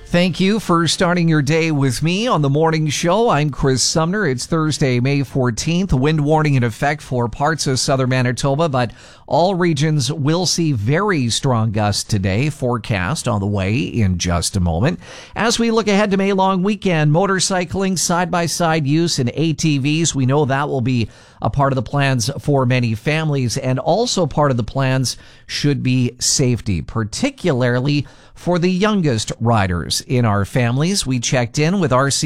Thank you for starting your day with me on the morning show. I'm Chris Sumner. It's Thursday, May 14th. Wind warning in effect for parts of southern Manitoba, but all regions will see very strong gusts today. Forecast on the way in just a moment. As we look ahead to May long weekend, motorcycling, side-by-side use, and ATVs, we know that will be a part of the plans for many families, and also part of the plans should be safety, particularly for the youngest riders in our families. We checked in with RC